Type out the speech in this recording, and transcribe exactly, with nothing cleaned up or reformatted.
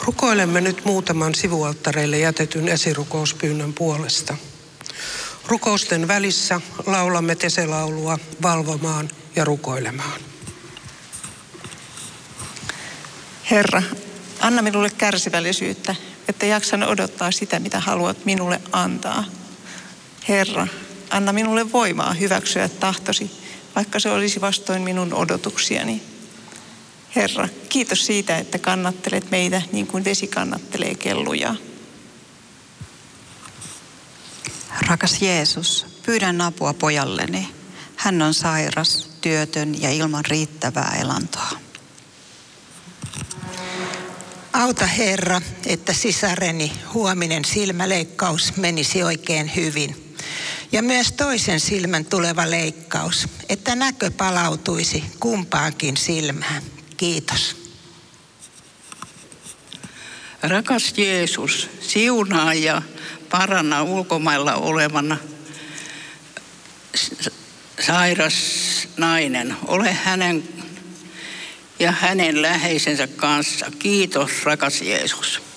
Rukoilemme nyt muutaman sivualttareille jätetyn esirukouspyynnön puolesta. Rukousten välissä laulamme teselaulua valvomaan ja rukoilemaan. Herra, anna minulle kärsivällisyyttä, että jaksan odottaa sitä, mitä haluat minulle antaa. Herra, anna minulle voimaa hyväksyä tahtosi, vaikka se olisi vastoin minun odotuksiani. Herra, kiitos siitä, että kannattelet meitä niin kuin vesi kannattelee kellujaa. Rakas Jeesus, pyydän apua pojalleni. Hän on sairas, työtön ja ilman riittävää elantoa. Auta Herra, että sisareni huominen silmäleikkaus menisi oikein hyvin. Ja myös toisen silmän tuleva leikkaus, että näkö palautuisi kumpaankin silmään. Kiitos. Rakas Jeesus, siunaa ja paranna ulkomailla olevana sairas nainen. Ole hänen ja hänen läheisensä kanssa. Kiitos, rakas Jeesus.